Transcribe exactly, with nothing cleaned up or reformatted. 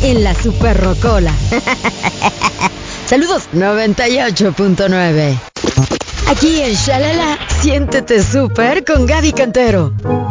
en la Super Rocola. Saludos, noventa y ocho punto nueve. Aquí en Shalala, siéntete súper con Gaby Cantero.